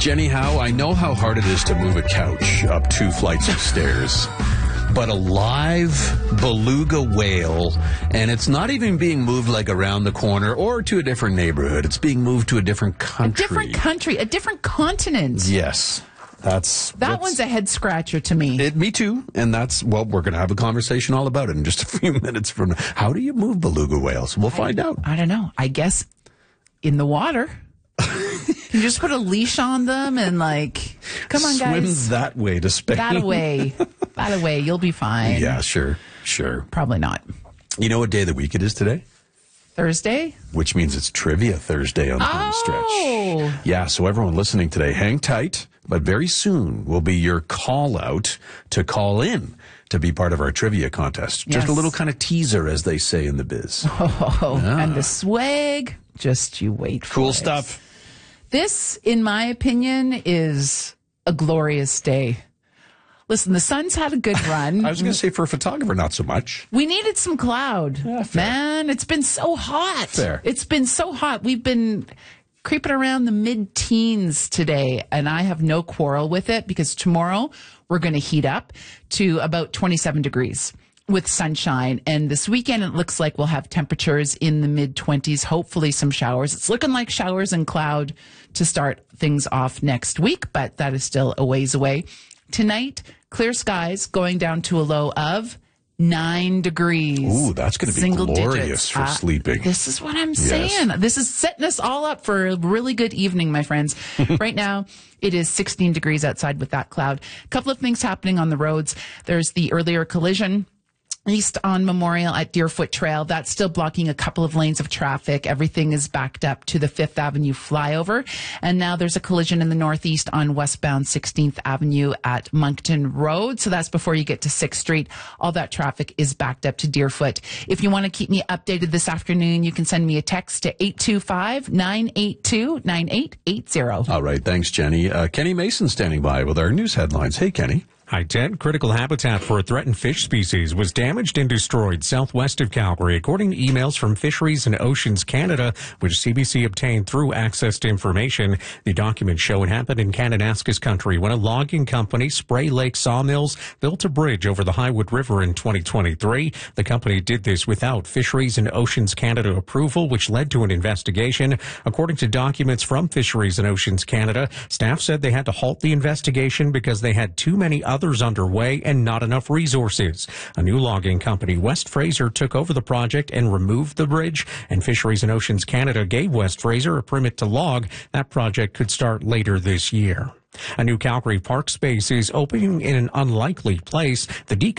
Jenny Howe, I know how hard it is to move a couch up 2 flights of stairs. But a live beluga whale, and it's not even being moved like around the corner or to a different neighborhood. It's being moved to a different country. A different country, a different continent. Yes. That's one's a head scratcher to me. Me too. And we're going to have a conversation all about it in just a few minutes from now. How do you move beluga whales? We'll find out. I don't know. I guess in the water. You just put a leash on them and come on, guys. Swim that way to Spain. That way. You'll be fine. Yeah, sure. Probably not. You know what day of the week it is today? Thursday? Which means it's Trivia Thursday on the home stretch. Yeah, so everyone listening today, hang tight. But very soon will be your call out to call in to be part of our trivia contest. Just a little kind of teaser, as they say in the biz. And the swag, just you wait for it. Cool stuff. This, in my opinion, is a glorious day. Listen, the sun's had a good run. I was going to say for a photographer, not so much. We needed some cloud. Yeah, fair. Man, it's been so hot. Fair. It's been so hot. We've been creeping around the mid-teens today, and I have no quarrel with it because tomorrow we're going to heat up to about 27 degrees with sunshine. And this weekend, it looks like we'll have temperatures in the mid-20s, hopefully some showers. It's looking like showers and cloud to start things off next week, but that is still a ways away. Tonight, clear skies going down to a low of 9 degrees. Ooh, that's going to be glorious for sleeping. This is what I'm saying. This is setting us all up for a really good evening, my friends. Right now, it is 16 degrees outside with that cloud. A couple of things happening on the roads. There's the earlier collision east on Memorial at Deerfoot Trail. That's still blocking a couple of lanes of traffic. Everything is backed up to the 5th Avenue flyover. And now there's a collision in the northeast on westbound 16th Avenue at Moncton Road. So that's before you get to 6th Street. All that traffic is backed up to Deerfoot. If you want to keep me updated this afternoon, you can send me a text to 825-982-9880. All right. Thanks, Jenny. Kenny Mason standing by with our news headlines. Hey, Kenny. Hi, Ted. Critical habitat for a threatened fish species was damaged and destroyed southwest of Calgary, according to emails from Fisheries and Oceans Canada, which CBC obtained through access to information. The documents show it happened in Kananaskis country when a logging company, Spray Lake Sawmills, built a bridge over the Highwood River in 2023. The company did this without Fisheries and Oceans Canada approval, which led to an investigation. According to documents from Fisheries and Oceans Canada, staff said they had to halt the investigation because they had too many others underway and not enough resources. A new logging company, West Fraser, took over the project and removed the bridge, and Fisheries and Oceans Canada gave West Fraser a permit to log. That project could start later this year. A new Calgary park space is opening in an unlikely place. The